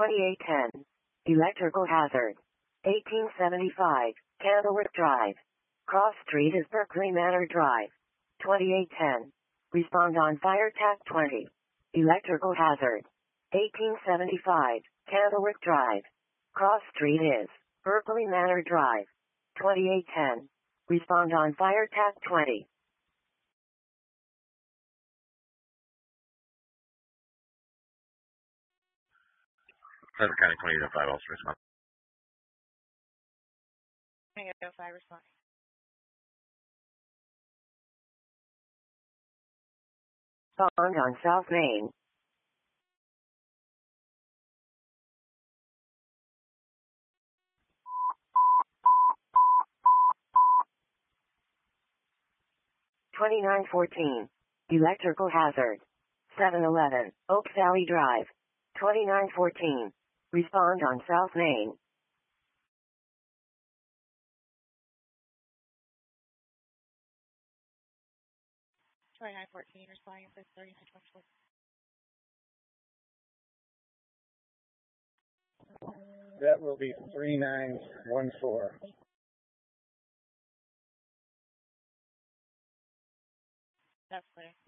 2810. Electrical hazard. 1875. Candlewick Drive. Cross Street is Berkeley Manor Drive. 2810. Respond on fire TAC 20. Electrical hazard. 1875. Candlewick Drive. Cross Street is Berkeley Manor Drive. 2810. Respond on fire TAC 20. Suffolk County 2805, also respond. 2805, respond. Respond on South Main. $29.14. Electrical hazard. 711. Oak Valley Drive. $29.14. Respond on South Main. 2914, responding for 3924. That will be 3914. That's clear.